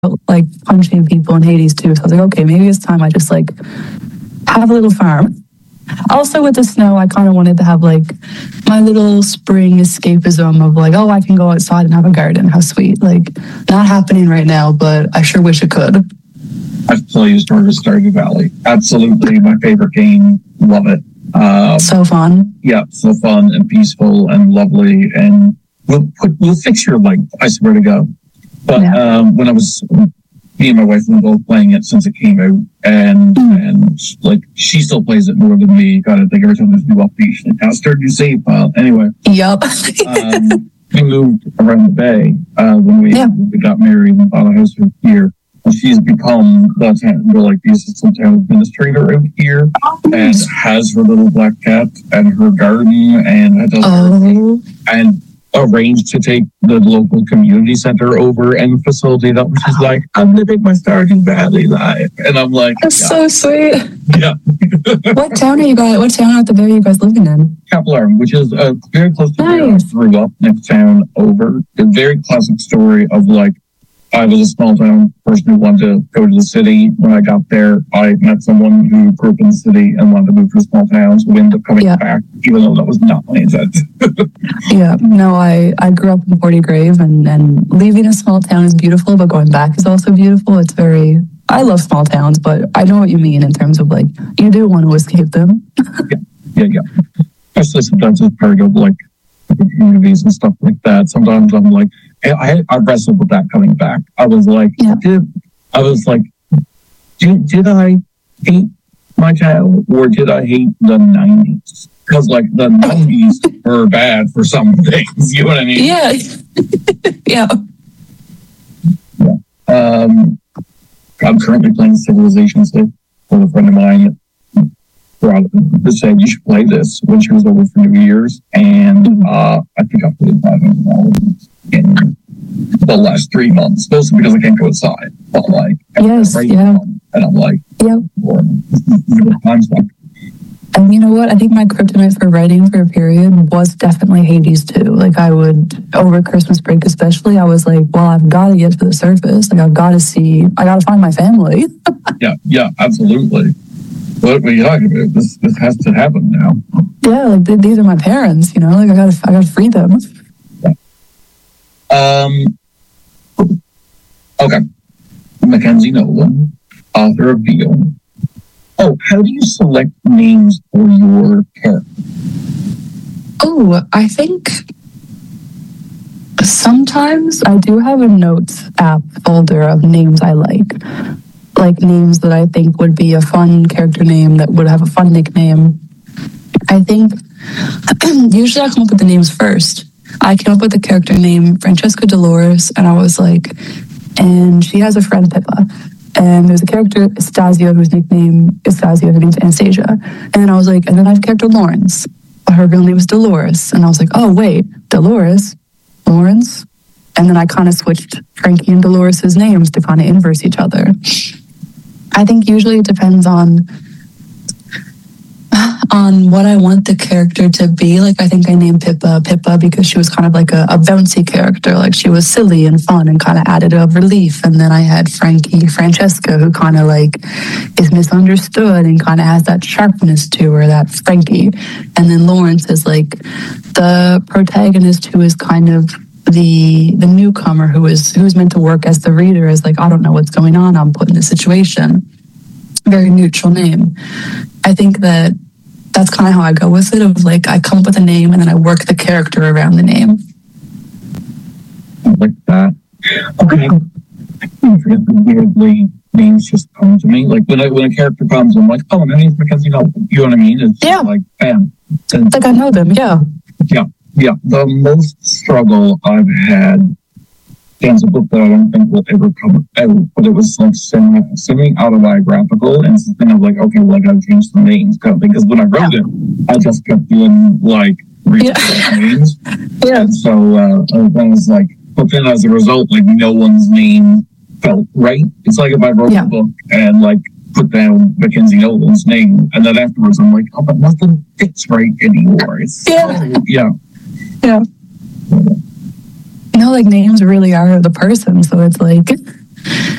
like punching people in Hades too. So I was like, okay, maybe it's time I just like have a little farm. Also with the snow, I kind of wanted to have like my little spring escapism of like, oh, I can go outside and have a garden. How sweet. Like, not happening right now, but I sure wish it could. I've played Stardew Valley. Absolutely my favorite game. Love it. So fun. Yeah, so fun and peaceful and lovely. And we'll fix your life, I swear to God. But when I was, me and my wife were both playing it since it came out, and like she still plays it more than me. God, I think every time there's new update, she has to new save file. Anyway, yep. We moved around the bay when we got married and bought a house here. And she's become the assistant town administrator out here, and has her little black cat and her garden, and does everything. And arranged to take the local community center over and facilitate that, which is like, I'm living my Stardew Valley life. And I'm like, that's so sweet. Yeah. What town are you guys, what town out there are you guys living in? Capillar, which is very close to where I grew up, next town over. A very classic story of like, I was a small town person who wanted to go to the city. When I got there, I met someone who grew up in the city and wanted to move to a small town, so we ended up coming back, even though that was not my intent. Yeah, no, I grew up in Portygrave, and leaving a small town is beautiful, but going back is also beautiful. It's very, I love small towns, but I know what you mean in terms of like, you do want to escape them. Yeah. Especially sometimes it's part of like communities and stuff like that. Sometimes I'm like, I wrestled with that coming back. I was like, did I hate my town, or did I hate the 90s? Because like the 90s were bad for some things, you know what I mean? Yeah. Yeah. I'm currently playing Civilization 6 with a friend of mine. Who said you should play this when she was over for New Year's, and I think I played $500 in the last 3 months, mostly because I can't go outside. But like, and I'm like, time's up. And you know what? I think my kryptonite for writing for a period was definitely Hades too. Like I would, over Christmas break especially, I was like, well, I've got to get to the surface. Like I got to find my family. Yeah, absolutely. What are you talking about? This has to happen now. Yeah, like these are my parents, you know. Like I gotta free them. Okay. Mackenzie Nolan, author of Veal. Oh, how do you select names for your character? Oh, I think sometimes I do have a notes app folder of names I like names that I think would be a fun character name that would have a fun nickname. I think usually I come up with the names first. I came up with the character name Francesca Dolores, and I was like, and she has a friend Pippa, and there's a character Estasia whose nickname is Estasia, her name's Anastasia, and then I was like, and then I have character Lawrence, but her real name is Dolores, and I was like, oh wait, Dolores, Lawrence, and then I kind of switched Frankie and Dolores's names to kind of inverse each other. I think usually it depends on what I want the character to be. Like I think I named Pippa because she was kind of like a bouncy character. Like she was silly and fun and kind of added a relief. And then I had Francesca, who kind of like is misunderstood and kind of has that sharpness to her, that Frankie. And then Lawrence is like the protagonist who is kind of the newcomer who's meant to work as the reader, is like, I don't know what's going on, I'm put in this situation. Very neutral name. I think that's kind of how I go with it, of like I come up with a name and then I work the character around the name. I like that. Okay. I forget the weirdly names just come to me. Like when a character comes, I'm like, oh, my name's Mackenzie Nolan. You know what I mean? It's like, bam. It's like I know them, Yeah, the most struggle I've had, it's a book that I don't think will ever come out, but it was like semi-autobiographical, and something of like, okay, well, I gotta change some names, because when I wrote it, I just kept doing like names. Yeah. And so I was like, but then as a result, like no one's name felt right. It's like if I wrote a book and like put down Mackenzie Nolan's name, and then afterwards I'm like, oh, but nothing fits right anymore. It's Yeah. You know, like names really are the person, so it's like